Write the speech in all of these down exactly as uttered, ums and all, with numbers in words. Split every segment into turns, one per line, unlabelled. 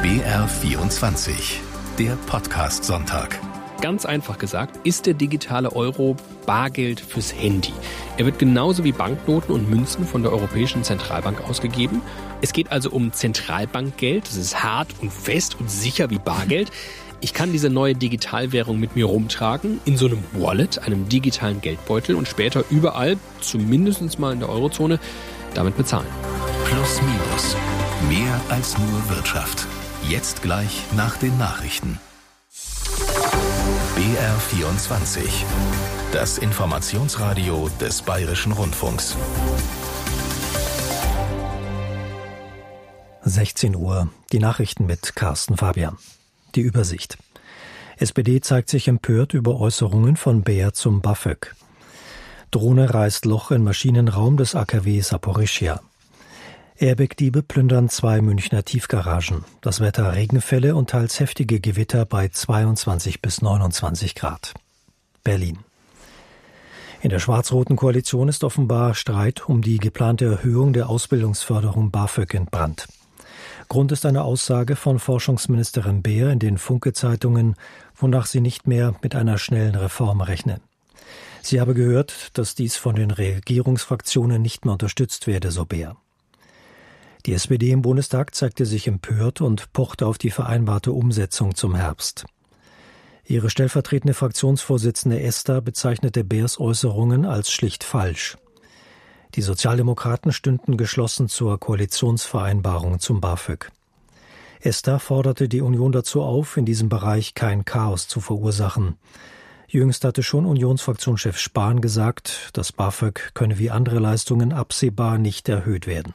B R vierundzwanzig, der Podcast-Sonntag.
Ganz einfach gesagt, ist der digitale Euro Bargeld fürs Handy. Er wird genauso wie Banknoten und Münzen von der Europäischen Zentralbank ausgegeben. Es geht also um Zentralbankgeld. Das ist hart und fest und sicher wie Bargeld. Ich kann diese neue Digitalwährung mit mir rumtragen, in so einem Wallet, einem digitalen Geldbeutel und später überall, zumindest mal in der Eurozone, damit bezahlen.
Plus Minus. Mehr als nur Wirtschaft. Jetzt gleich nach den Nachrichten. B R vierundzwanzig. Das Informationsradio des Bayerischen Rundfunks.
sechzehn Uhr. Die Nachrichten mit Carsten Fabian. Die Übersicht. S P D zeigt sich empört über Äußerungen von Beer zum BAföG. Drohne reißt Loch in Maschinenraum des A K W Saporischschja. Airbag-Diebe plündern zwei Münchner Tiefgaragen. Das Wetter Regenfälle und teils heftige Gewitter bei zweiundzwanzig bis neunundzwanzig Grad. Berlin. In der schwarz-roten Koalition ist offenbar Streit um die geplante Erhöhung der Ausbildungsförderung BAföG entbrannt. Grund ist eine Aussage von Forschungsministerin Beer in den Funke-Zeitungen, wonach sie nicht mehr mit einer schnellen Reform rechne. Sie habe gehört, dass dies von den Regierungsfraktionen nicht mehr unterstützt werde, so Beer. Die S P D im Bundestag zeigte sich empört und pochte auf die vereinbarte Umsetzung zum Herbst. Ihre stellvertretende Fraktionsvorsitzende Esther bezeichnete Beers Äußerungen als schlicht falsch. Die Sozialdemokraten stünden geschlossen zur Koalitionsvereinbarung zum BAföG. Esther forderte die Union dazu auf, in diesem Bereich kein Chaos zu verursachen. Jüngst hatte schon Unionsfraktionschef Spahn gesagt, das BAföG könne wie andere Leistungen absehbar nicht erhöht werden.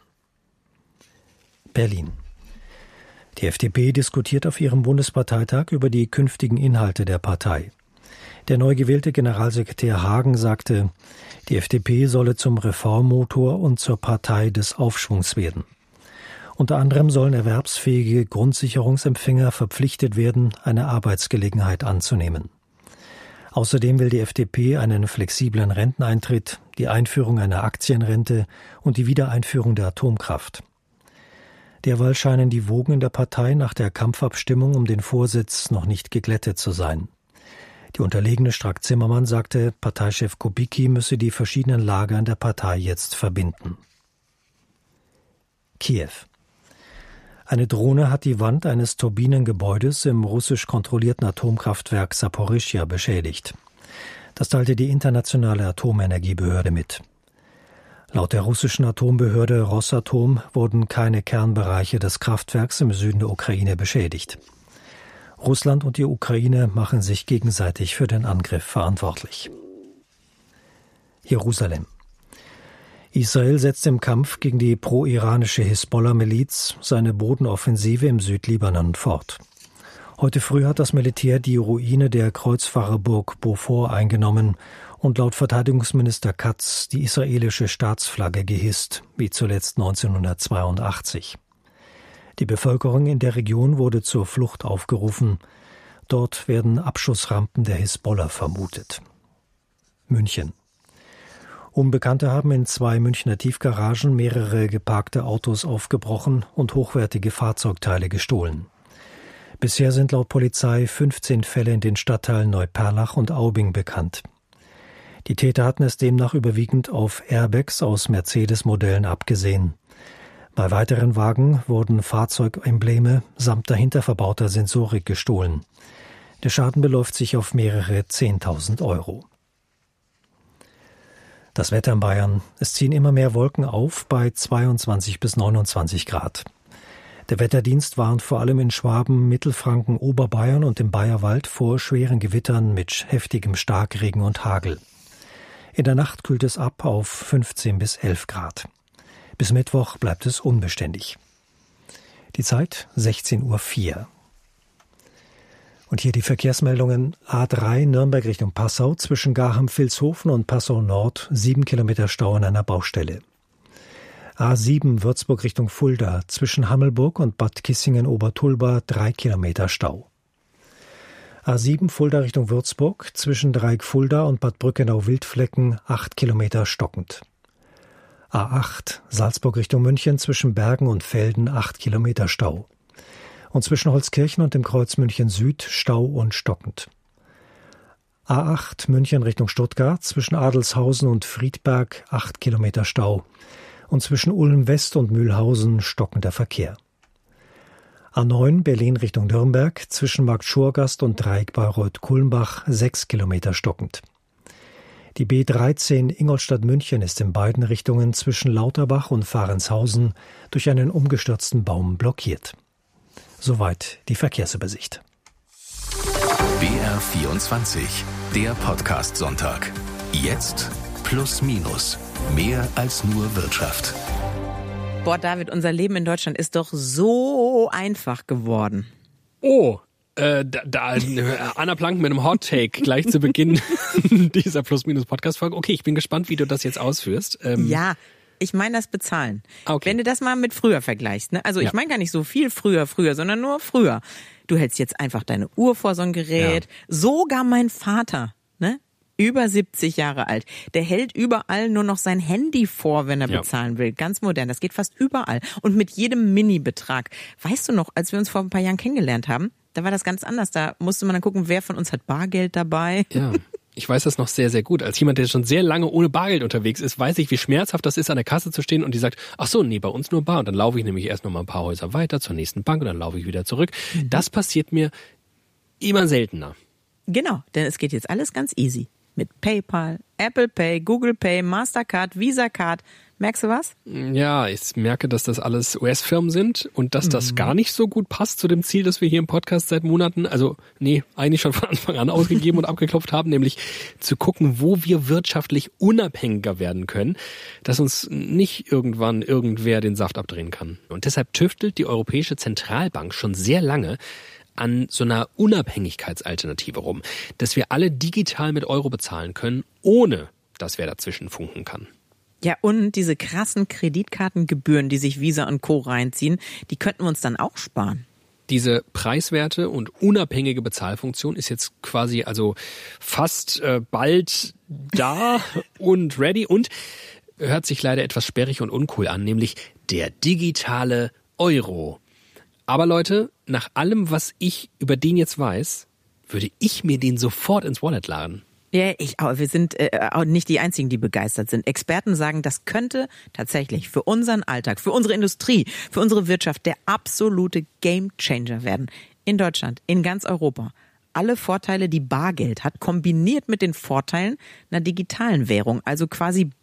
Berlin. Die F D P diskutiert auf ihrem Bundesparteitag über die künftigen Inhalte der Partei. Der neu gewählte Generalsekretär Hagen sagte, die F D P solle zum Reformmotor und zur Partei des Aufschwungs werden. Unter anderem sollen erwerbsfähige Grundsicherungsempfänger verpflichtet werden, eine Arbeitsgelegenheit anzunehmen. Außerdem will die F D P einen flexiblen Renteneintritt, die Einführung einer Aktienrente und die Wiedereinführung der Atomkraft. Derweil scheinen die Wogen in der Partei nach der Kampfabstimmung um den Vorsitz noch nicht geglättet zu sein. Die unterlegene Strack-Zimmermann sagte, Parteichef Kubicki müsse die verschiedenen Lager in der Partei jetzt verbinden. Kiew. Eine Drohne hat die Wand eines Turbinengebäudes im russisch kontrollierten Atomkraftwerk Saporischschja beschädigt. Das teilte die internationale Atomenergiebehörde mit. Laut der russischen Atombehörde Rosatom wurden keine Kernbereiche des Kraftwerks im Süden der Ukraine beschädigt. Russland und die Ukraine machen sich gegenseitig für den Angriff verantwortlich. Jerusalem. Israel setzt im Kampf gegen die pro-iranische Hisbollah-Miliz seine Bodenoffensive im Südlibanon fort. Heute früh hat das Militär die Ruine der Kreuzfahrerburg Beaufort eingenommen und laut Verteidigungsminister Katz die israelische Staatsflagge gehisst, wie zuletzt neunzehnhundertzweiundachtzig. Die Bevölkerung in der Region wurde zur Flucht aufgerufen. Dort werden Abschussrampen der Hisbollah vermutet. München. Unbekannte haben in zwei Münchner Tiefgaragen mehrere geparkte Autos aufgebrochen und hochwertige Fahrzeugteile gestohlen. Bisher sind laut Polizei fünfzehn Fälle in den Stadtteilen Neuperlach und Aubing bekannt. Die Täter hatten es demnach überwiegend auf Airbags aus Mercedes-Modellen abgesehen. Bei weiteren Wagen wurden Fahrzeugembleme samt dahinter verbauter Sensorik gestohlen. Der Schaden beläuft sich auf mehrere zehntausend Euro. Das Wetter in Bayern. Es ziehen immer mehr Wolken auf bei zweiundzwanzig bis neunundzwanzig Grad. Der Wetterdienst warnt vor allem in Schwaben, Mittelfranken, Oberbayern und im Bayerwald vor schweren Gewittern mit heftigem Starkregen und Hagel. In der Nacht kühlt es ab auf fünfzehn bis elf Grad. Bis Mittwoch bleibt es unbeständig. Die Zeit sechzehn Uhr vier. Und hier die Verkehrsmeldungen. A drei Nürnberg Richtung Passau zwischen Garham-Vilshofen und Passau Nord sieben Kilometer Stau an einer Baustelle. A sieben Würzburg Richtung Fulda zwischen Hammelburg und Bad Kissingen-Obertulba drei Kilometer Stau. A sieben Fulda Richtung Würzburg zwischen Dreieck Fulda und Bad Brückenau-Wildflecken acht Kilometer stockend. A acht Salzburg Richtung München zwischen Bergen und Velden acht Kilometer Stau. und zwischen Holzkirchen und dem Kreuz München Süd Stau und stockend. A acht München Richtung Stuttgart, zwischen Adelshausen und Friedberg acht Kilometer Stau und zwischen Ulm West und Mühlhausen stockender Verkehr. A neun Berlin Richtung Nürnberg, zwischen Markt Schurgast und Dreieck Bayreuth-Kulmbach sechs Kilometer stockend. Die B dreizehn Ingolstadt-München ist in beiden Richtungen zwischen Lauterbach und Fahrenshausen durch einen umgestürzten Baum blockiert. Soweit die Verkehrsübersicht.
B R vierundzwanzig, der Podcast-Sonntag. Jetzt plus minus. Mehr als nur Wirtschaft.
Boah, David, unser Leben in Deutschland ist doch so einfach geworden.
Oh, äh, da, da Anna Plank mit einem Hot Take gleich zu Beginn dieser Plus-Minus-Podcast-Folge. Okay, ich bin gespannt, wie du das jetzt ausführst. Ähm,
ja, ich meine das Bezahlen.
Okay.
Wenn du das mal mit früher vergleichst, ne? Also ich
Ja.
meine gar nicht so viel früher, früher, sondern nur früher. Du hältst jetzt einfach deine Uhr vor so ein Gerät.
Ja.
Sogar mein Vater, ne? Über siebzig Jahre alt. Der hält überall nur noch sein Handy vor, wenn er
Ja.
bezahlen will. Ganz modern. Das geht fast überall. Und mit jedem Mini-Betrag. Weißt du noch, als wir uns vor ein paar Jahren kennengelernt haben, da war das ganz anders. Da musste man dann gucken, wer von uns hat Bargeld dabei.
Ja, ich weiß das noch sehr, sehr gut. Als jemand, der schon sehr lange ohne Bargeld unterwegs ist, weiß ich, wie schmerzhaft das ist, an der Kasse zu stehen und die sagt, ach so, nee, bei uns nur Bar. Und dann laufe ich nämlich erst noch mal ein paar Häuser weiter zur nächsten Bank und dann laufe ich wieder zurück.
Mhm.
Das passiert mir immer seltener.
Genau, denn es geht jetzt alles ganz easy. Mit PayPal, Apple Pay, Google Pay, Mastercard, Visa Card. Merkst du was?
Ja, ich merke, dass das alles U S-Firmen sind und dass das gar nicht so gut passt zu dem Ziel, das wir hier im Podcast seit Monaten, also nee, eigentlich schon von Anfang an ausgegeben und abgeklopft haben, nämlich zu gucken, wo wir wirtschaftlich unabhängiger werden können, dass uns nicht irgendwann irgendwer den Saft abdrehen kann. Und deshalb tüftelt die Europäische Zentralbank schon sehr lange an so einer Unabhängigkeitsalternative rum, dass wir alle digital mit Euro bezahlen können, ohne dass wer dazwischen funken kann.
Ja, und diese krassen Kreditkartengebühren, die sich Visa und Co. reinziehen, die könnten wir uns dann auch sparen.
Diese preiswerte und unabhängige Bezahlfunktion ist jetzt quasi also fast äh, bald da und ready und hört sich leider etwas sperrig und uncool an, nämlich der digitale Euro. Aber Leute, nach allem, was ich über den jetzt weiß, würde ich mir den sofort ins Wallet laden.
Ja, ich auch. Wir sind äh, auch nicht die Einzigen, die begeistert sind. Experten sagen, das könnte tatsächlich für unseren Alltag, für unsere Industrie, für unsere Wirtschaft der absolute Gamechanger werden. In Deutschland, in ganz Europa. Alle Vorteile, die Bargeld hat, kombiniert mit den Vorteilen einer digitalen Währung, also quasi